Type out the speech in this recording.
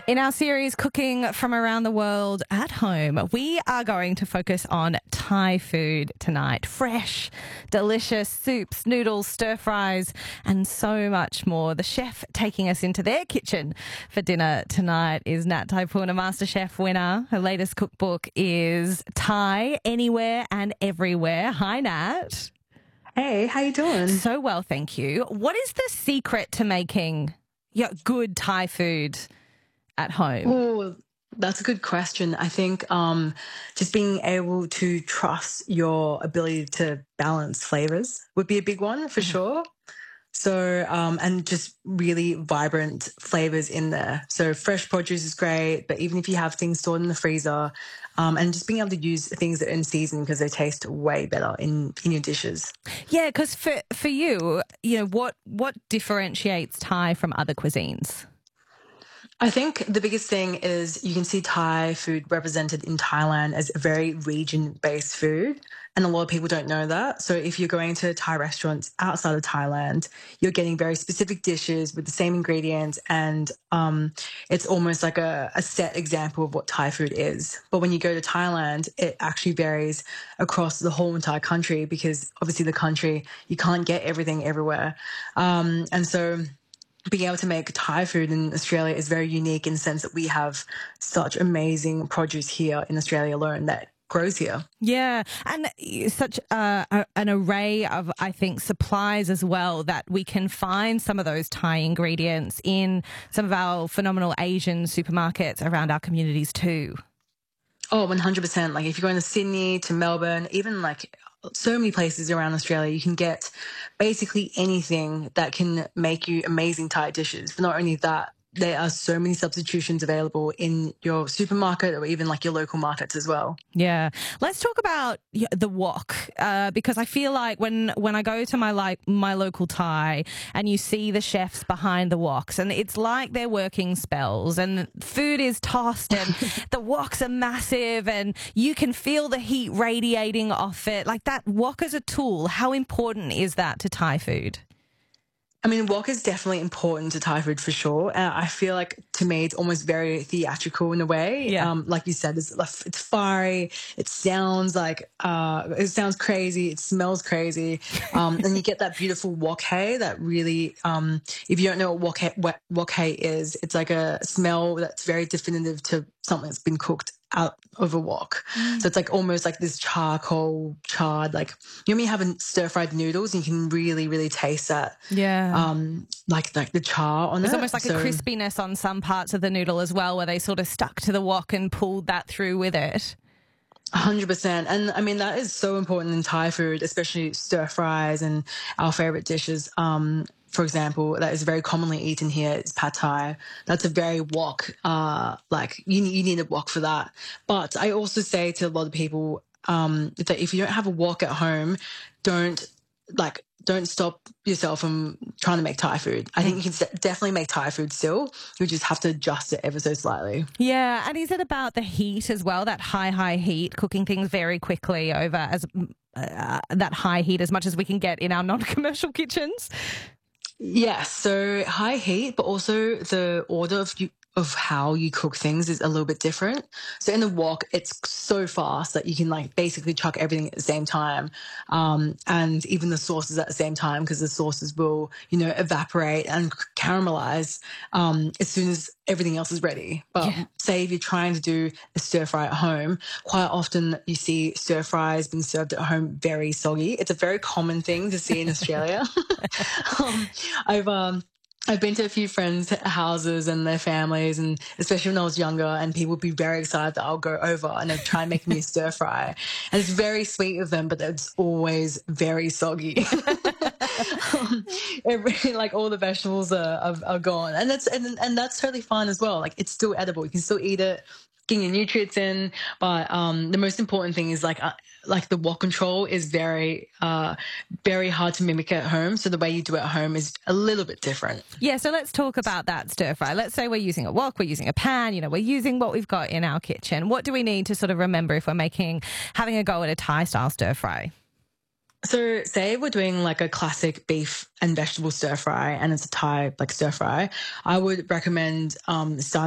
In our series, Cooking from Around the World at Home, we are going to focus on Thai food tonight. Fresh, delicious soups, noodles, stir fries, and so much more. The chef taking us into their kitchen for dinner tonight is Nat Taipuna, MasterChef winner. Her latest cookbook is Thai Anywhere and Everywhere. Hi, Nat. Hey, how you doing? So well, thank you. What is the secret to making good Thai food at home? Oh, that's a good question. I think just being able to trust your ability to balance flavors would be a big one for sure. So, and just really vibrant flavors in there. So fresh produce is great, but even if you have things stored in the freezer, and just being able to use things that are in season because they taste way better in your dishes. Yeah, because for you, what differentiates Thai from other cuisines? I think the biggest thing is you can see Thai food represented in Thailand as a very region-based food, and a lot of people don't know that. So if you're going to Thai restaurants outside of Thailand, you're getting very specific dishes with the same ingredients, and it's almost like a set example of what Thai food is. But when you go to Thailand, it actually varies across the whole entire country because obviously the country, you can't get everything everywhere. And so being able to make Thai food in Australia is very unique in the sense that we have such amazing produce here in Australia alone that grows here. Yeah, and such an array of, I think, supplies as well that we can find some of those Thai ingredients in some of our phenomenal Asian supermarkets around our communities too. Oh, 100%. Like if you're going to Sydney, to Melbourne, even like so many places around Australia, you can get basically anything that can make you amazing Thai dishes. But not only that, there are so many substitutions available in your supermarket or even like your local markets as well. Yeah. Let's talk about the wok, because I feel like when I go to my local Thai and you see the chefs behind the woks, and it's like they're working spells and food is tossed and the woks are massive and you can feel the heat radiating off it. Like that wok as a tool, how important is that to Thai food? I mean, wok is definitely important to Thai food for sure. I feel like to me, it's almost very theatrical in a way. Yeah. Like you said, it's fiery. It sounds like, it sounds crazy. It smells crazy. And you get that beautiful wok hay that really, if you don't know what wok hay is, it's like a smell that's very definitive to something that's been cooked out of a wok. So it's like almost like this charred, like, you know, when you have stir-fried noodles, you can really, really taste that. Yeah. Like the char on it. There's almost like a crispiness on some parts of the noodle as well, where they sort of stuck to the wok and pulled that through with it. 100%. And I mean, that is so important in Thai food, especially stir fries and our favorite dishes. For example, that is very commonly eaten here is pad thai. That's a very wok, like you need a wok for that. But I also say to a lot of people that if you don't have a wok at home, don't stop yourself from trying to make Thai food. I think you can definitely make Thai food still. You just have to adjust it ever so slightly. Yeah, and is it about the heat as well, that high heat, cooking things very quickly over as that high heat as much as we can get in our non-commercial kitchens? Yes, so high heat, but also the order of how you cook things is a little bit different. So in the wok, it's so fast that you can like basically chuck everything at the same time, and even the sauces at the same time because the sauces will, evaporate and caramelize as soon as everything else is ready. But say if you're trying to do a stir fry at home, quite often you see stir fries being served at home very soggy. It's a very common thing to see in Australia. I've been to a few friends' houses and their families, and especially when I was younger, and people would be very excited that I'll go over and they'd try and make me a stir fry. And it's very sweet of them, but it's always very soggy. Like all the vegetables are gone, and that's totally fine as well. Like it's still edible. You can still eat it, getting your nutrients in. But the most important thing is like the wok control is very hard to mimic at home. So the way you do it at home is a little bit different. Yeah, so let's talk about that stir fry. Let's say we're using a wok, we're using a pan, we're using what we've got in our kitchen. What do we need to sort of remember if we're having a go at a Thai style stir fry? So say we're doing like a classic beef and vegetable stir fry and it's a Thai like stir fry, I would recommend starting